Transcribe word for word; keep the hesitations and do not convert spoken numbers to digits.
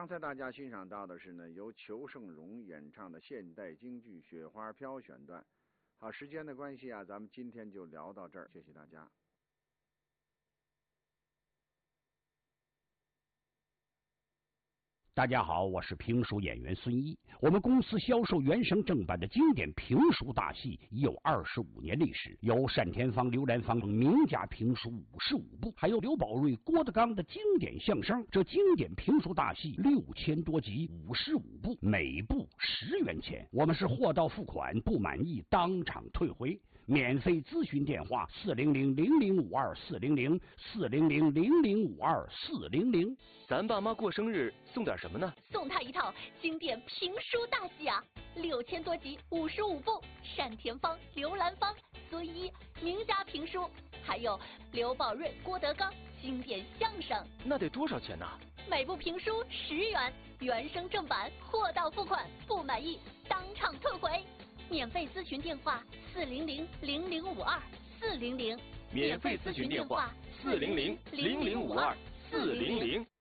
刚才大家欣赏到的是呢，由裘盛戎演唱的现代京剧《雪花飘》选段。好，时间的关系啊，咱们今天就聊到这儿，谢谢大家。 大家好，我是评书演员孙一。我们公司销售原声正版的经典评书大戏已有二十五年历史，有单田芳、刘兰芳等名家评书五十五部，还有刘宝瑞、郭德纲的经典相声。这经典评书大戏六千多集，五十五部，每部十元钱。我们是货到付款，不满意当场退回。免费咨询电话：四零零零零五二四零零四零零零零五二四零零。 咱爸妈过生日送点什么呢？ 送他一套经典评书大戏啊，六千多集，五十五部，单田芳、刘兰芳、孙一名家评书，还有刘宝瑞、郭德纲经典相声。 那得多少钱呢？ 每部评书十元，原声正版，货到付款，不满意当场退回。免费咨询电话：四零零零零五二四零零。 免费咨询电话：四零零零零五二四零零。